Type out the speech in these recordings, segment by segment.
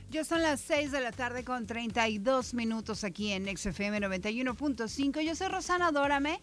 Ya son las 6 de la tarde con 32 minutos aquí en XFM 91.5. Yo soy Rosana Dórame.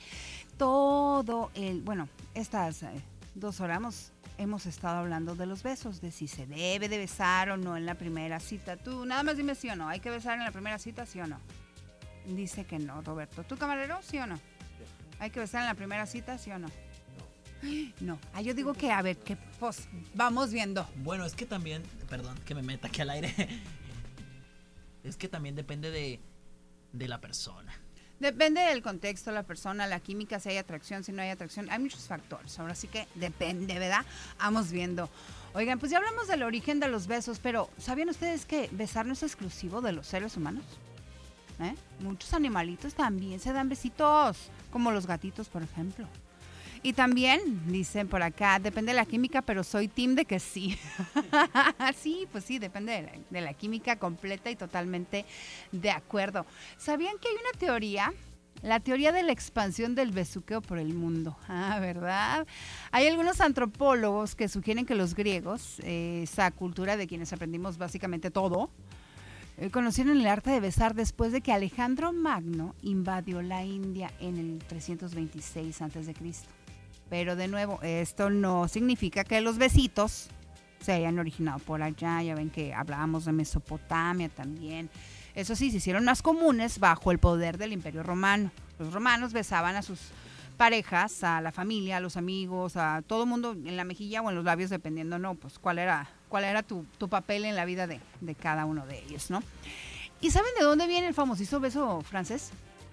Estas 2 horas hemos estado hablando de los besos, de si se debe de besar o no en la primera cita. Tú nada más dime sí o no. ¿Hay que besar en la primera cita, sí o no? Dice que no, Roberto. ¿Tú, camarero, sí o no? ¿Hay que besar en la primera cita, sí o no? No. Yo digo que, a ver, que pues vamos viendo. Bueno, es que también, perdón que me meta aquí al aire, es que también depende de la persona. Depende del contexto, la persona, la química, si hay atracción, si no hay atracción. Hay muchos factores. Ahora sí que depende, ¿verdad? Vamos viendo. Oigan, pues ya hablamos del origen de los besos, pero ¿sabían ustedes que besar no es exclusivo de los seres humanos? Muchos animalitos también se dan besitos, como los gatitos, por ejemplo. Y también, dicen por acá, depende de la química, pero soy team de que sí. Sí, pues sí, depende de la química completa y totalmente de acuerdo. ¿Sabían que hay una teoría? La teoría de la expansión del besuqueo por el mundo. ¿Verdad? Hay algunos antropólogos que sugieren que los griegos, esa cultura de quienes aprendimos básicamente todo, conocieron el arte de besar después de que Alejandro Magno invadió la India en el 326 a.C. Pero de nuevo, esto no significa que los besitos se hayan originado por allá. Ya ven que hablábamos de Mesopotamia también. Eso sí, se hicieron más comunes bajo el poder del Imperio Romano. Los romanos besaban a sus parejas, a la familia, a los amigos, a todo el mundo en la mejilla o en los labios, dependiendo, ¿no? Pues cuál era tu papel en la vida de cada uno de ellos, ¿no? ¿Y saben de dónde viene el famosísimo beso francés?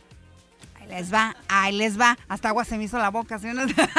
Ahí les va. Hasta agua se me hizo la boca, ¿sí?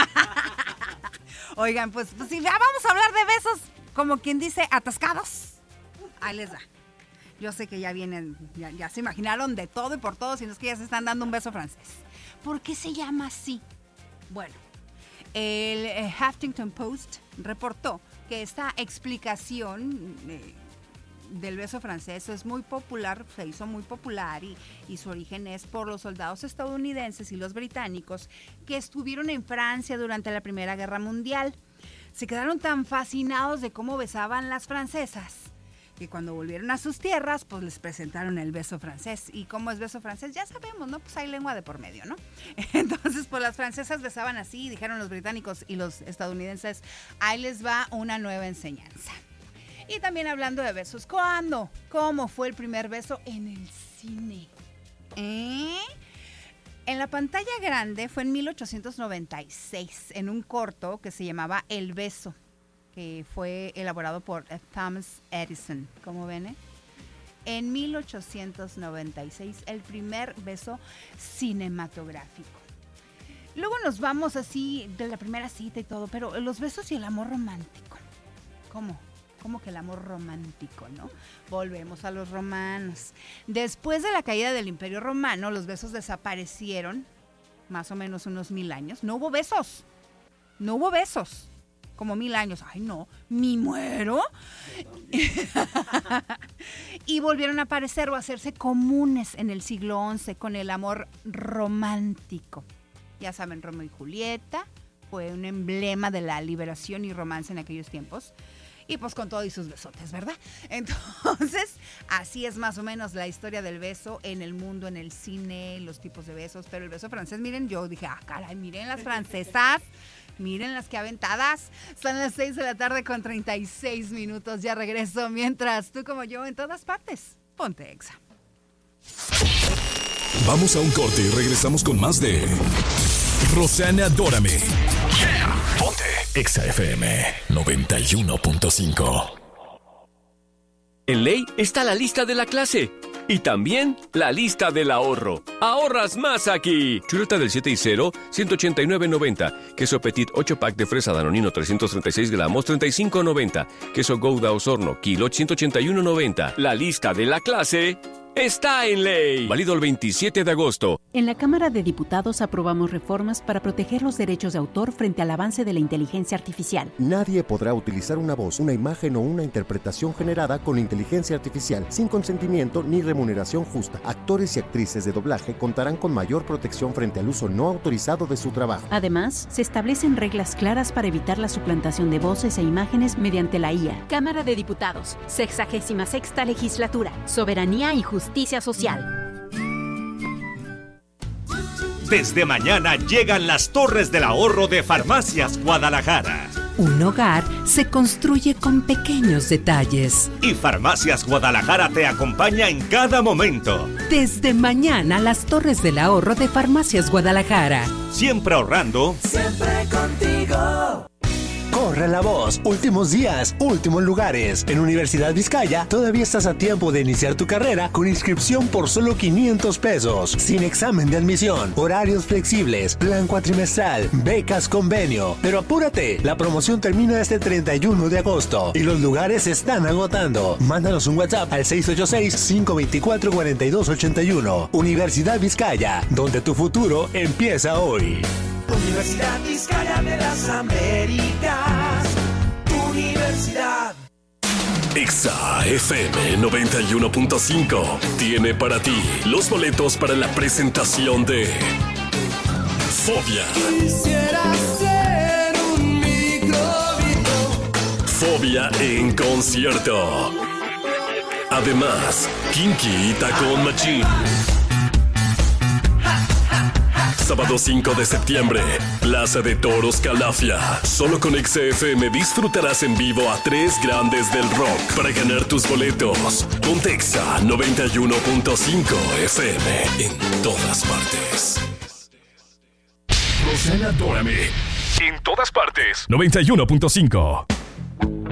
Oigan, pues si ya vamos a hablar de besos, como quien dice, atascados. Ahí les va. Yo sé que ya vienen, ya se imaginaron de todo y por todo, si no es que ya se están dando un beso francés. ¿Por qué se llama así? Bueno, el Huffington Post reportó que esta explicación del beso francés es muy popular, se hizo muy popular y su origen es por los soldados estadounidenses y los británicos que estuvieron en Francia durante la Primera Guerra Mundial. Se quedaron tan fascinados de cómo besaban las francesas que cuando volvieron a sus tierras, pues les presentaron el beso francés. ¿Y cómo es beso francés? Ya sabemos, ¿no? Pues hay lengua de por medio, ¿no? Entonces, pues las francesas besaban así, dijeron los británicos y los estadounidenses, ahí les va una nueva enseñanza. Y también hablando de besos, ¿cuándo? ¿Cómo fue el primer beso en el cine? En la pantalla grande fue en 1896, en un corto que se llamaba El beso, que fue elaborado por Thomas Edison. ¿Cómo ven? En 1896, el primer beso cinematográfico. Luego nos vamos así de la primera cita y todo, pero los besos y el amor romántico. ¿Cómo? Como que el amor romántico, ¿no? Volvemos a los romanos. Después de la caída del Imperio Romano, los besos desaparecieron, más o menos unos 1000 años. No hubo besos. Como 1000 años. Ay, no, me muero. Y volvieron a aparecer o a hacerse comunes en el siglo XI con el amor romántico. Ya saben, Romeo y Julieta fue un emblema de la liberación y romance en aquellos tiempos. Y pues con todo y sus besotes, ¿verdad? Entonces, así es más o menos la historia del beso en el mundo, en el cine, los tipos de besos. Pero el beso francés, miren, yo dije, caray, miren las francesas, miren las que aventadas. Son las 6 de la tarde con 36 minutos. Ya regreso, mientras tú como yo en todas partes. Ponte Exa. Vamos a un corte y regresamos con más de Rosana Dórame. Ponte Exa FM 91.5. En Ley está la lista de la clase y también la lista del ahorro. ¡Ahorras más aquí! Chuleta del 7 y 0, 189.90. Queso Petit 8 pack de fresa Danonino 336 gramos, 35.90. Queso Gouda Osorno, kilo 181.90. La lista de la clase está en Ley. Válido el 27 de agosto. En la Cámara de Diputados aprobamos reformas para proteger los derechos de autor frente al avance de la inteligencia artificial. Nadie podrá utilizar una voz, una imagen o una interpretación generada con inteligencia artificial sin consentimiento ni remuneración justa. Actores y actrices de doblaje contarán con mayor protección frente al uso no autorizado de su trabajo. Además, se establecen reglas claras para evitar la suplantación de voces e imágenes mediante la IA. Cámara de Diputados, 66ª Legislatura, Soberanía y Justicia Social. Desde mañana llegan las Torres del Ahorro de Farmacias Guadalajara. Un hogar se construye con pequeños detalles. Y Farmacias Guadalajara te acompaña en cada momento. Desde mañana, las Torres del Ahorro de Farmacias Guadalajara. Siempre ahorrando. Siempre contigo. Corre la voz. Últimos días, últimos lugares. En Universidad Vizcaya todavía estás a tiempo de iniciar tu carrera con inscripción por solo 500 pesos. Sin examen de admisión, horarios flexibles, plan cuatrimestral, becas convenio. Pero apúrate, la promoción termina este 31 de agosto y los lugares se están agotando. Mándanos un WhatsApp al 686-524-4281. Universidad Vizcaya, donde tu futuro empieza hoy. Universidad Vizcaya de las Américas. Universidad. Exa FM 91.5 tiene para ti los boletos para la presentación de Fobia. Quisiera ser un microbito. Fobia en concierto. Además, Kinky y Tacón Machín. Sábado 5 de septiembre, Plaza de Toros Calafia. Solo con XFM disfrutarás en vivo a 3 grandes del rock. Para ganar tus boletos, ponte Exa 91.5 FM en todas partes. Rosana Dórame. En todas partes. 91.5.